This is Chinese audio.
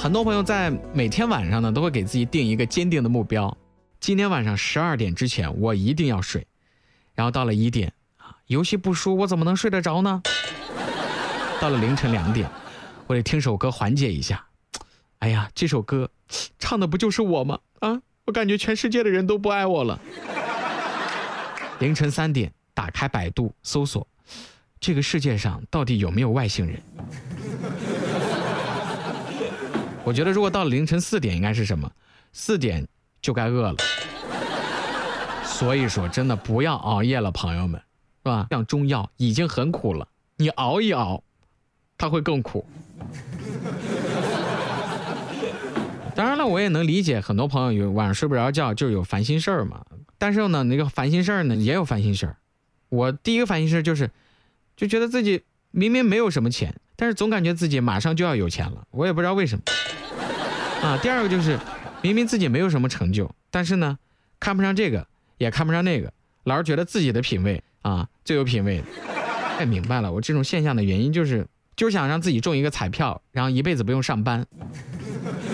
很多朋友在每天晚上呢，都会给自己定一个坚定的目标，今天晚上12点之前我一定要睡。然后到了1点游戏不输我怎么能睡得着呢？到了凌晨2点，我得听首歌缓解一下。哎呀，这首歌唱的不就是我吗？我感觉全世界的人都不爱我了。凌晨3点，打开百度搜索，这个世界上到底有没有外星人？我觉得如果到了凌晨4点应该是什么？4点就该饿了。所以说真的不要熬夜了，朋友们，是吧？像中药已经很苦了，你熬一熬它会更苦。当然了，我也能理解很多朋友有晚上睡不着觉就有烦心事儿嘛，但是呢那个烦心事儿呢也有烦心事儿。我第一个烦心事儿就觉得自己明明没有什么钱，但是总感觉自己马上就要有钱了，我也不知道为什么第二个就是明明自己没有什么成就，但是呢看不上这个也看不上那个，老是觉得自己的品味最有品味。太明白了，我这种现象的原因就是想让自己中一个彩票，然后一辈子不用上班。